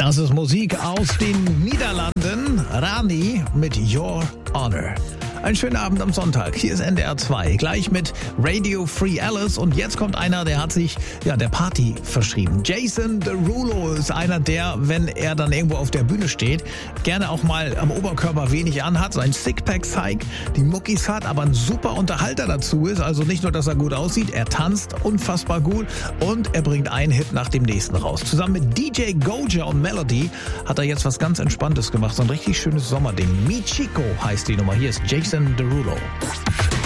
Das ist Musik aus den Niederlanden. Rani mit Your Honor. Einen schönen Abend am Sonntag. Hier ist NDR 2. Gleich mit Radio Free Alice. Und jetzt kommt einer, der hat sich der Party verschrieben. Jason Derulo ist einer, der, wenn er dann irgendwo auf der Bühne steht, gerne auch mal am Oberkörper wenig anhat, sein Sixpack zeigt, die Muckis hat, aber ein super Unterhalter dazu ist. Also nicht nur, dass er gut aussieht, er tanzt unfassbar gut und er bringt einen Hit nach dem nächsten raus. Zusammen mit DJ Goja und Melody hat er jetzt was ganz Entspanntes gemacht. So ein richtig schönes Sommerding. Mi Chico heißt die Nummer. Hier ist Jason Derulo.